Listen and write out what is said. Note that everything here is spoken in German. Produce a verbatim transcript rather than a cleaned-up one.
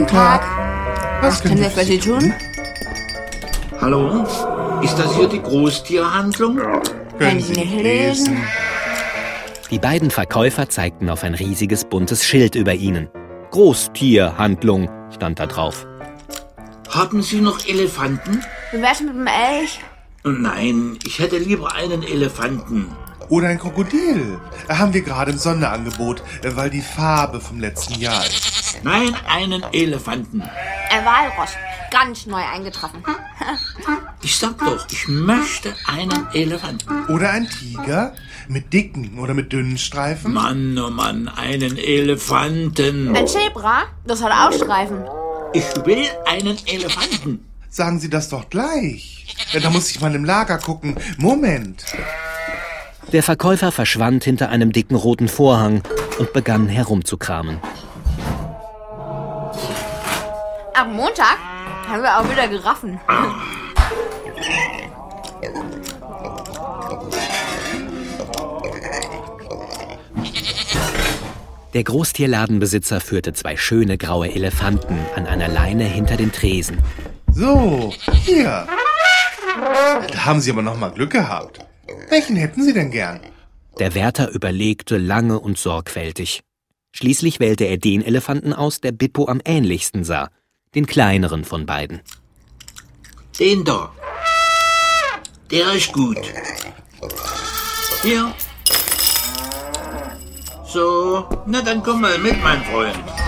Guten Tag. Was können wir für Sie tun? Hallo? Ist das hier die Großtierhandlung? Können Sie nicht lesen? Die beiden Verkäufer zeigten auf ein riesiges buntes Schild über ihnen. Großtierhandlung stand da drauf. Haben Sie noch Elefanten? Wie wär's mit dem Elch? Nein, ich hätte lieber einen Elefanten. Oder ein Krokodil. Haben wir gerade im Sonderangebot, weil die Farbe vom letzten Jahr ist. Nein, einen Elefanten. Ein Walross. Ganz neu eingetroffen. Ich sag doch, ich möchte einen Elefanten. Oder ein Tiger mit dicken oder mit dünnen Streifen. Mann, oh Mann, einen Elefanten. Ein Zebra? Das hat auch Streifen. Ich will einen Elefanten. Sagen Sie das doch gleich. Ja, da muss ich mal im Lager gucken. Moment. Der Verkäufer verschwand hinter einem dicken roten Vorhang und begann herumzukramen. Am Montag haben wir auch wieder Giraffen. Der Großtierladenbesitzer führte zwei schöne graue Elefanten an einer Leine hinter den Tresen. So, hier. Da haben Sie aber noch mal Glück gehabt. Welchen hätten Sie denn gern? Der Wärter überlegte lange und sorgfältig. Schließlich wählte er den Elefanten aus, der Bippo am ähnlichsten sah. Den kleineren von beiden. Den da. Der ist gut. Hier. So, na dann komm mal mit, mein Freund.